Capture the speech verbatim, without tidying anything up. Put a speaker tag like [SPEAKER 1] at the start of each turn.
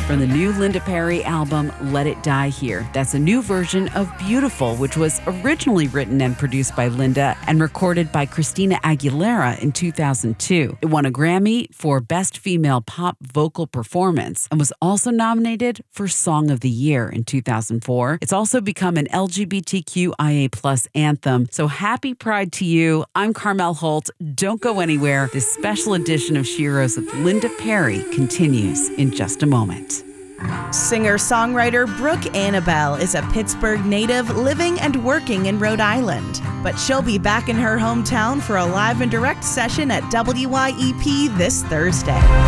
[SPEAKER 1] from the new Linda Perry album, Let It Die Here. That's a new version of Beautiful, which was originally written and produced by Linda and recorded by Christina Aguilera in two thousand two. It won a Grammy for Best Female Pop Vocal Performance and was also nominated for Song of the Year in two thousand four. It's also become an L G B T Q I A plus anthem. So happy Pride to you. I'm Carmel Holt. Don't go anywhere. This special edition of Sheroes with Linda Perry continues in just a moment.
[SPEAKER 2] Singer-songwriter Brooke Annabelle is a Pittsburgh native living and working in Rhode Island. But she'll be back in her hometown for a live and direct session at W Y E P this Thursday.